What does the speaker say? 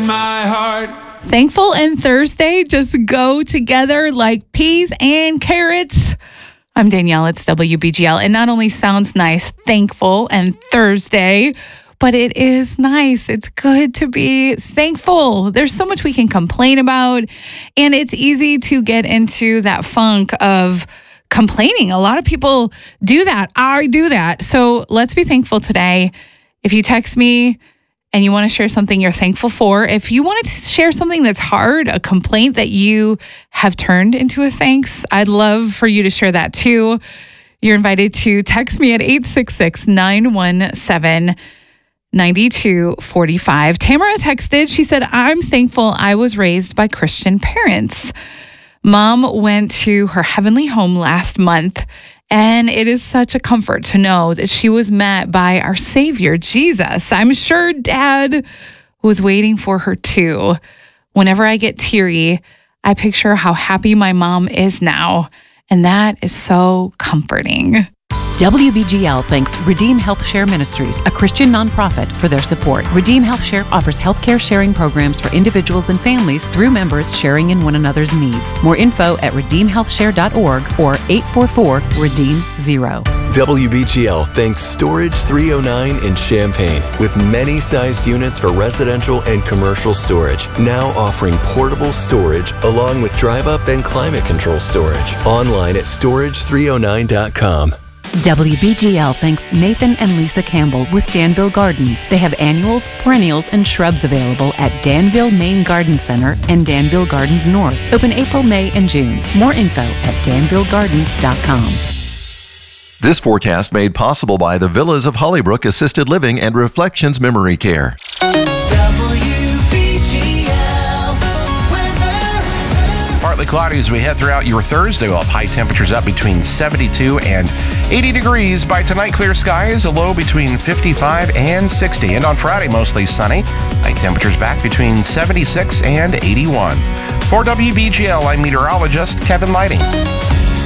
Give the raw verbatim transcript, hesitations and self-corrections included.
my heart. Thankful and Thursday just go together like peas and carrots. I'm Danielle. It's W B G L. It not only sounds nice, thankful and Thursday, but it is nice. It's good to be thankful. There's so much we can complain about, and it's easy to get into that funk of complaining. A lot of people do that. I do that. So let's be thankful today. If you text me and you want to share something you're thankful for, if you want to share something that's hard, a complaint that you have turned into a thanks, I'd love for you to share that too. You're invited to text me at eight six six, nine one seven, nine two four five. Tamara texted, she said, I'm thankful I was raised by Christian parents. Mom went to her heavenly home last month, and it is such a comfort to know that she was met by our Savior, Jesus. I'm sure Dad was waiting for her too. Whenever I get teary, I picture how happy my mom is now, and that is so comforting. W B G L thanks Redeem Health Share Ministries, a Christian nonprofit, for their support. Redeem Health Share offers healthcare sharing programs for individuals and families through members sharing in one another's needs. More info at redeem health share dot org or eight four four, redeem zero. W B G L thanks Storage three oh nine in Champaign, with many sized units for residential and commercial storage, now offering portable storage along with drive-up and climate control storage. Online at storage three oh nine dot com. W B G L thanks Nathan and Lisa Campbell with Danville Gardens. They have annuals, perennials, and shrubs available at Danville Main Garden Center and Danville Gardens North. Open April, May, and June. More info at danville gardens dot com. This forecast made possible by the Villas of Hollybrook Assisted Living and Reflections Memory Care. Partly cloudy as we head throughout your Thursday. We'll have high temperatures up between seventy-two and eighty degrees. By tonight, clear skies, a low between fifty-five and sixty. And on Friday, mostly sunny. High temperatures back between seventy-six and eighty-one. For W B G L, I'm meteorologist Kevin Lighting.